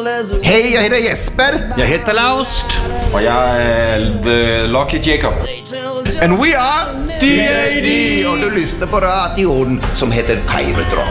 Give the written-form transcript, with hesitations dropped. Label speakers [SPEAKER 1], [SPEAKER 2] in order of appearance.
[SPEAKER 1] Hej, jag heter Jesper.
[SPEAKER 2] Jag heter Laust.
[SPEAKER 3] Og jeg er The Lucky Jacob.
[SPEAKER 1] And we are
[SPEAKER 2] D.A.D.
[SPEAKER 1] Och du lyssnar på radion som heter Kairodrama.